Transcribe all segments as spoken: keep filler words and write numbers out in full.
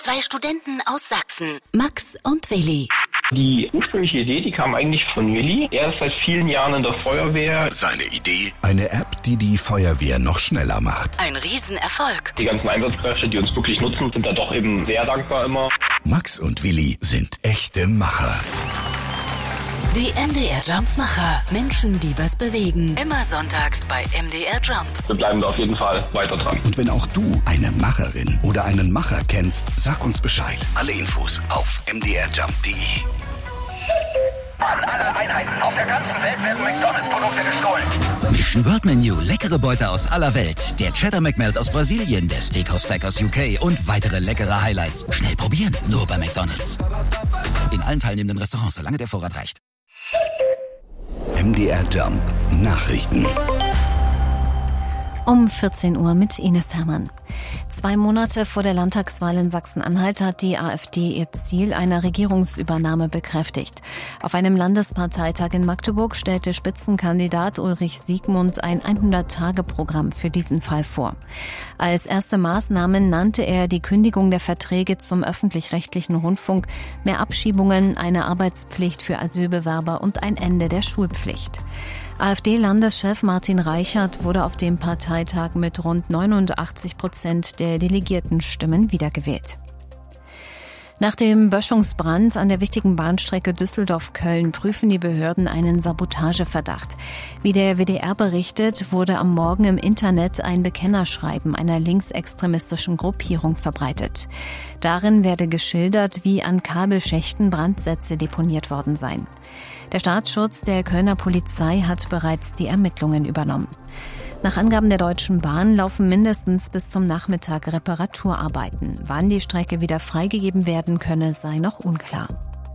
Zwei Studenten aus Sachsen, Max und Willi. Die ursprüngliche Idee, die kam eigentlich von Willi. Er ist seit vielen Jahren in der Feuerwehr. Seine Idee? Eine App, die die Feuerwehr noch schneller macht. Ein Riesenerfolg. Die ganzen Einsatzkräfte, die uns wirklich nutzen, sind da doch eben sehr dankbar immer. Max und Willi sind echte Macher. Die M D R Jump-Macher. Menschen, die was bewegen. Immer sonntags bei M D R Jump. Wir bleiben da auf jeden Fall weiter dran. Und wenn auch du eine Macherin oder einen Macher kennst, sag uns Bescheid. Alle Infos auf m d r jump punkt d e. An alle Einheiten auf der ganzen Welt werden McDonalds-Produkte gestohlen. Mission World Menu, leckere Beute aus aller Welt. Der Cheddar McMelt aus Brasilien, der Steakhouse Stack aus U K und weitere leckere Highlights. Schnell probieren, nur bei McDonalds. In allen teilnehmenden Restaurants, solange der Vorrat reicht. M D R Jump Nachrichten. Um vierzehn Uhr mit Ines Hermann. Zwei Monate vor der Landtagswahl in Sachsen-Anhalt hat die AfD ihr Ziel einer Regierungsübernahme bekräftigt. Auf einem Landesparteitag in Magdeburg stellte Spitzenkandidat Ulrich Siegmund ein hundert-Tage-Programm für diesen Fall vor. Als erste Maßnahmen nannte er die Kündigung der Verträge zum öffentlich-rechtlichen Rundfunk, mehr Abschiebungen, eine Arbeitspflicht für Asylbewerber und ein Ende der Schulpflicht. AfD-Landeschef Martin Reichert wurde auf dem Parteitag mit rund neunundachtzig Prozent der Delegiertenstimmen wiedergewählt. Nach dem Böschungsbrand an der wichtigen Bahnstrecke Düsseldorf-Köln prüfen die Behörden einen Sabotageverdacht. Wie der W D R berichtet, wurde am Morgen im Internet ein Bekennerschreiben einer linksextremistischen Gruppierung verbreitet. Darin werde geschildert, wie an Kabelschächten Brandsätze deponiert worden seien. Der Staatsschutz der Kölner Polizei hat bereits die Ermittlungen übernommen. Nach Angaben der Deutschen Bahn laufen mindestens bis zum Nachmittag Reparaturarbeiten. Wann die Strecke wieder freigegeben werden könne, sei noch unklar.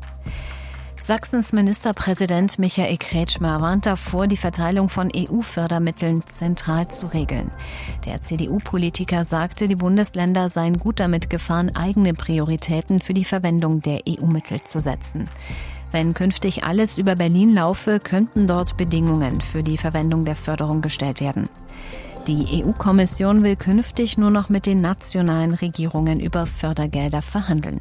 Sachsens Ministerpräsident Michael Kretschmer warnt davor, die Verteilung von E U-Fördermitteln zentral zu regeln. Der C D U-Politiker sagte, die Bundesländer seien gut damit gefahren, eigene Prioritäten für die Verwendung der E U-Mittel zu setzen. Wenn künftig alles über Berlin laufe, könnten dort Bedingungen für die Verwendung der Förderung gestellt werden. Die E U-Kommission will künftig nur noch mit den nationalen Regierungen über Fördergelder verhandeln.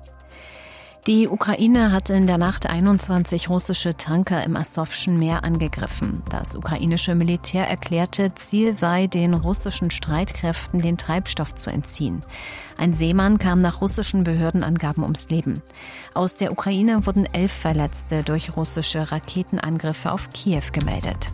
Die Ukraine hat in der Nacht einundzwanzig russische Tanker im Asowschen Meer angegriffen. Das ukrainische Militär erklärte, Ziel sei, den russischen Streitkräften den Treibstoff zu entziehen. Ein Seemann kam nach russischen Behördenangaben ums Leben. Aus der Ukraine wurden elf Verletzte durch russische Raketenangriffe auf Kiew gemeldet.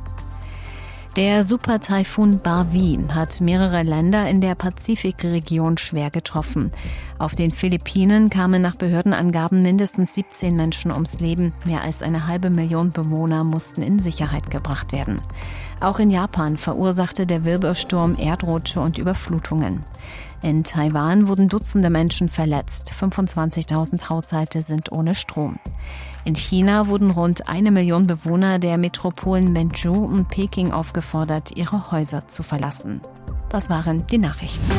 Der Supertaifun Barwi hat mehrere Länder in der Pazifikregion schwer getroffen. Auf den Philippinen kamen nach Behördenangaben mindestens siebzehn Menschen ums Leben. Mehr als eine halbe Million Bewohner mussten in Sicherheit gebracht werden. Auch in Japan verursachte der Wirbelsturm Erdrutsche und Überflutungen. In Taiwan wurden Dutzende Menschen verletzt. fünfundzwanzigtausend Haushalte sind ohne Strom. In China wurden rund eine Million Bewohner der Metropolen Wenzhou und Peking aufgefordert, ihre Häuser zu verlassen. Das waren die Nachrichten.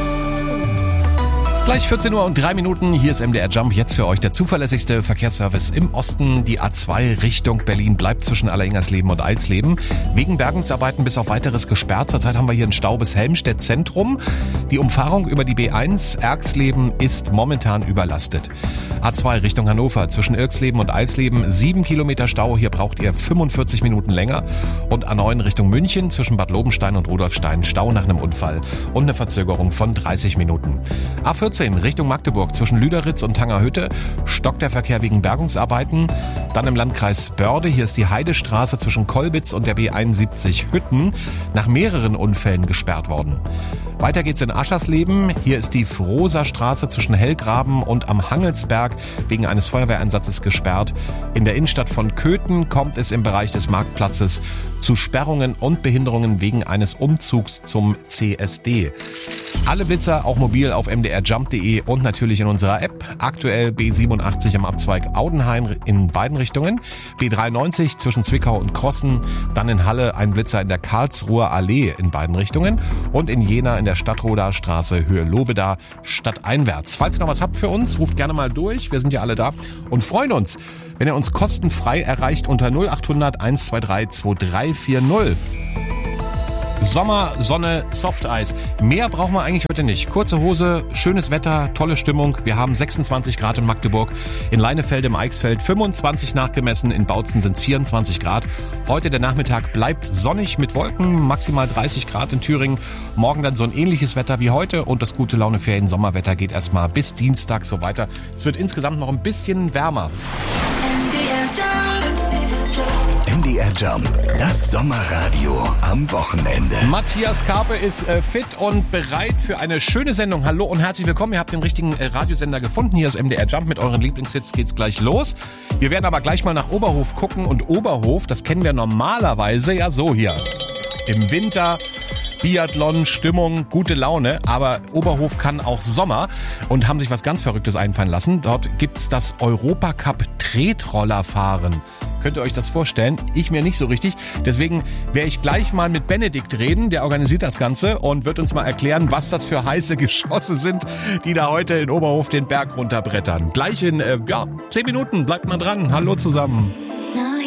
Gleich vierzehn Uhr und drei Minuten, hier ist M D R Jump, jetzt für euch der zuverlässigste Verkehrsservice im Osten. Die A zwei Richtung Berlin bleibt zwischen Alleringhersleben und Alsleben. Wegen Bergungsarbeiten bis auf weiteres gesperrt. Zurzeit haben wir hier einen Stau bis Helmstedt Zentrum. Die Umfahrung über die B eins Erxleben ist momentan überlastet. A zwei Richtung Hannover zwischen Irxleben und Alsleben sieben Kilometer Stau. Hier braucht ihr fünfundvierzig Minuten länger. Und A neun Richtung München zwischen Bad Lobenstein und Rudolfstein Stau nach einem Unfall und eine Verzögerung von dreißig Minuten. A vierzehn Richtung Magdeburg zwischen Lüderitz und Tangerhütte stockt der Verkehr wegen Bergungsarbeiten. Dann im Landkreis Börde, hier ist die Heidestraße zwischen Kolbitz und der B einundsiebzig Hütten nach mehreren Unfällen gesperrt worden. Weiter geht's in Aschersleben. Hier ist die Frohser-Straße zwischen Hellgraben und am Hangelsberg wegen eines Feuerwehreinsatzes gesperrt. In der Innenstadt von Köthen kommt es im Bereich des Marktplatzes zu Sperrungen und Behinderungen wegen eines Umzugs zum C S D. Alle Blitzer auch mobil auf m d r jump punkt d e und natürlich in unserer App. Aktuell B siebenundachtzig am Abzweig Audenhain in beiden Richtungen. B dreiundneunzig zwischen Zwickau und Krossen. Dann in Halle ein Blitzer in der Karlsruher Allee in beiden Richtungen. Und in Jena in der Stadtroder Straße Höhe Lobeda stadteinwärts. Falls ihr noch was habt für uns, ruft gerne mal durch. Wir sind ja alle da und freuen uns, wenn ihr uns kostenfrei erreicht unter null acht hundert eins zwei drei zwei drei vier null. Sommer, Sonne, Softeis. Mehr brauchen wir eigentlich heute nicht. Kurze Hose, schönes Wetter, tolle Stimmung. Wir haben sechsundzwanzig Grad in Magdeburg, in Leinefelde im Eichsfeld fünfundzwanzig nachgemessen, in Bautzen sind es vierundzwanzig Grad. Heute der Nachmittag bleibt sonnig mit Wolken, maximal dreißig Grad in Thüringen. Morgen dann so ein ähnliches Wetter wie heute und das gute Laune Ferien Sommerwetter geht erstmal bis Dienstag so weiter. Es wird insgesamt noch ein bisschen wärmer. M D R Jump, das Sommerradio am Wochenende. Matthias Karpe ist äh, fit und bereit für eine schöne Sendung. Hallo und herzlich willkommen. Ihr habt den richtigen äh, Radiosender gefunden. Hier ist M D R Jump mit euren Lieblingshits. Geht's gleich los. Wir werden aber gleich mal nach Oberhof gucken. Und Oberhof, das kennen wir normalerweise ja so hier. Im Winter, Biathlon, Stimmung, gute Laune. Aber Oberhof kann auch Sommer und haben sich was ganz Verrücktes einfallen lassen. Dort gibt's das Europacup-Tretrollerfahren. Könnt ihr euch das vorstellen? Ich mir nicht so richtig. Deswegen werde ich gleich mal mit Benedikt reden, der organisiert das Ganze und wird uns mal erklären, was das für heiße Geschosse sind, die da heute in Oberhof den Berg runterbrettern. Gleich in, äh, ja, zehn Minuten. Bleibt mal dran. Hallo zusammen.